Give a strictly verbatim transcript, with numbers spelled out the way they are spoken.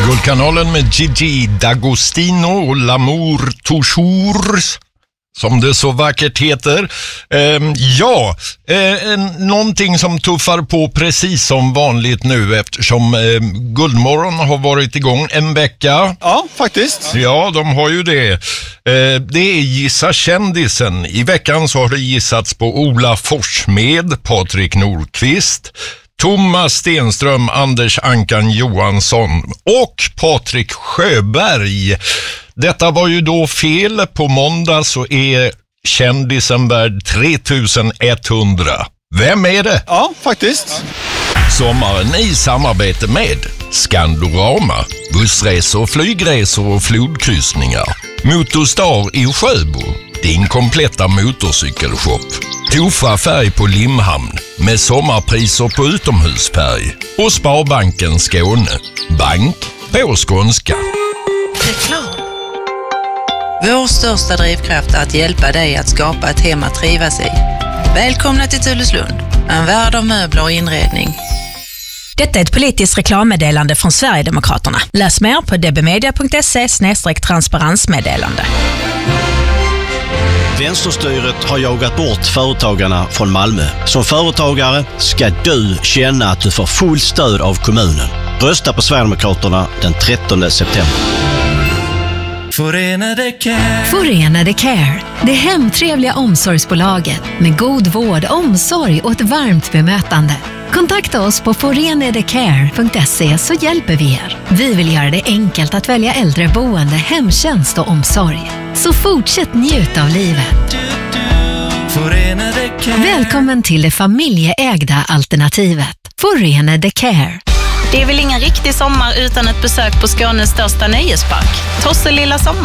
Guldkanalen med Gigi D'Agostino och L'amour toujours, som det så vackert heter. Eh, ja, eh, någonting som tuffar på precis som vanligt nu eftersom eh, Guldmorgon har varit igång en vecka. Ja, faktiskt. Ja, de har ju det. Eh, det är Gissa kändisen. I veckan så har det gissats på Ola Forssmed, Patrik Nordqvist, Thomas Stenström, Anders Ankan Johansson och Patrik Sjöberg. Detta var ju då fel. På måndag så är kändisen värd tre tusen etthundra. Vem är det? Ja, faktiskt. Sommaren i samarbete med Skandorama, bussresor, flygresor och flodkryssningar. Motorstar i Sjöbo, din kompletta motorcykelshop. Tofa färg på Limhamn med sommarpriser på utomhusfärg. Och Sparbanken Skåne, bank på skånska. Reklam. Vår största drivkraft är att hjälpa dig att skapa ett hem att trivas i. Välkomna till Tulleslund, en värld av möbler och inredning. Detta är ett politiskt reklammeddelande från Sverigedemokraterna. Läs mer på dbmedia.se snedstreck transparensmeddelande. Vänsterstyret har jagat bort företagarna från Malmö. Som företagare ska du känna att du får full stöd av kommunen. Rösta på Sverigedemokraterna den trettonde september. Förenade Care. Förenade Care. Det hemtrevliga omsorgsbolaget med god vård, omsorg och ett varmt bemötande. Kontakta oss på forenadecare punkt se så hjälper vi er. Vi vill göra det enkelt att välja äldreboende, hemtjänst och omsorg. Så fortsätt njuta av livet. Välkommen till det familjeägda alternativet. Förenade Care. Det är väl ingen riktig sommar utan ett besök på Skånes största nöjespark, Tosselilla sommar.